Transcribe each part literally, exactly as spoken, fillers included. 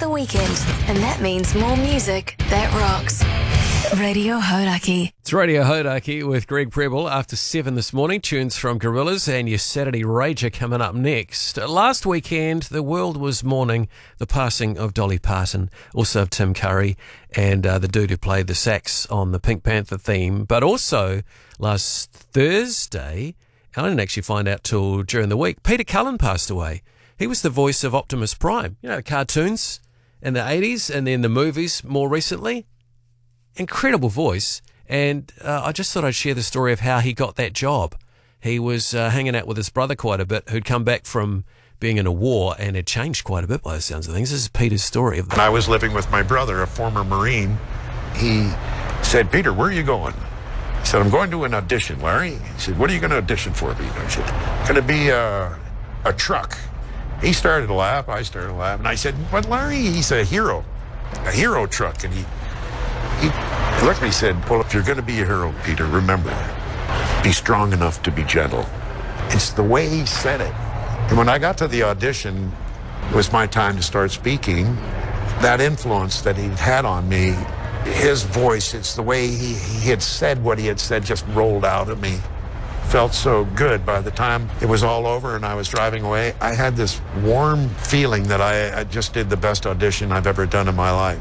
the weekend, and that means more music that rocks. Radio Hodaki. It's Radio Hodaki with Greg Preble after seven this morning. Tunes from Gorillaz and your Saturday Rager coming up next. Last weekend, the world was mourning the passing of Dolly Parton, also of Tim Curry, and uh, the dude who played the sax on the Pink Panther theme. But also, last Thursday, I didn't actually find out till during the week, Peter Cullen passed away. He was the voice of Optimus Prime. You know, the cartoons in the eighties and then the movies more recently. Incredible voice, and uh, I just thought I'd share the story of how he got that job. He was uh, hanging out with his brother quite a bit, who'd come back from being in a war and had changed quite a bit by the sounds of things. This is Peter's story. When I was living with my brother, a former Marine, he said, "Peter, where are you going?" I said, "I'm going to an audition, Larry." He said, "What are you going to audition for, Peter?" I said, "Going to be a, a truck." He started to laugh, I started to laugh, and I said, "But Larry, he's a hero, a hero truck," and he He looked at me and said, "Well, if you're going to be a hero, Peter, remember, be strong enough to be gentle." It's the way he said it. And when I got to the audition, it was my time to start speaking. That influence that he'd had on me, his voice, it's the way he, he had said what he had said just rolled out of me. Felt so good. By the time it was all over and I was driving away, I had this warm feeling that I, I just did the best audition I've ever done in my life.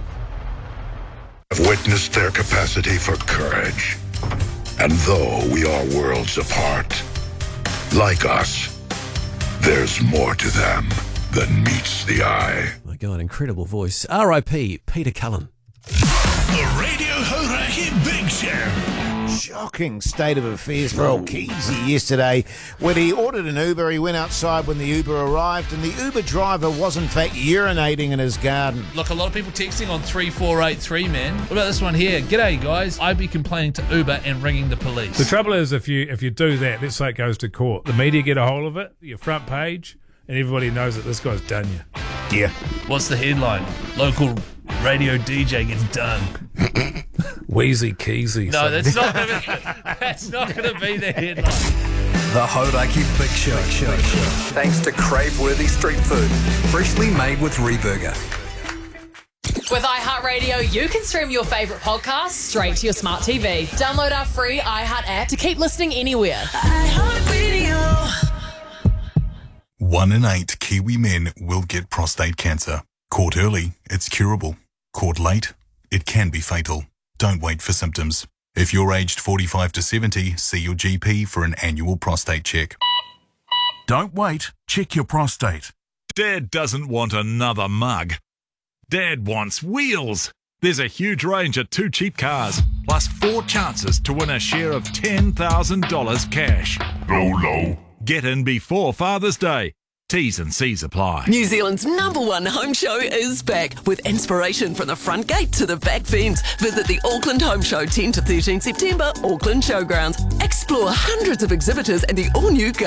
I've witnessed their capacity for courage. And though we are worlds apart, like us, there's more to them than meets the eye. My God, incredible voice. R I P Peter Cullen. The Radio Hodaki Big Show. Shocking state of affairs for old Keezy yesterday. When he ordered an Uber, he went outside when the Uber arrived, and the Uber driver was in fact urinating in his garden. Look, a lot of people texting on three four eight three, man. What about this one here? G'day, guys. I'd be complaining to Uber and ringing the police. The trouble is, if you if you do that, let's say it goes to court, the media get a hold of it, your front page, and everybody knows that this guy's done you. Yeah. What's the headline? Local radio D J gets done. Wheezy Keezy. No, that's not gonna be, that's not going to be the headline. The Hodaki Big Show. Show, show. Thanks to crave-worthy street food, freshly made with Reburger. With iHeartRadio, you can stream your favourite podcasts straight to your smart T V. Download our free iHeart app to keep listening anywhere. iHeartRadio. One in eight Kiwi men will get prostate cancer. Caught early, it's curable. Caught late, it can be fatal. Don't wait for symptoms. If you're aged forty-five to seventy, see your G P for an annual prostate check. Don't wait, check your prostate. Dad doesn't want another mug. Dad wants wheels. There's a huge range of two cheap cars, plus four chances to win a share of ten thousand dollars cash. Low, low. Get in before Father's Day. T's and C's apply. New Zealand's number one home show is back with inspiration from the front gate to the back fence. Visit the Auckland Home Show tenth to thirteenth September, Auckland Showgrounds. Explore hundreds of exhibitors and the all-new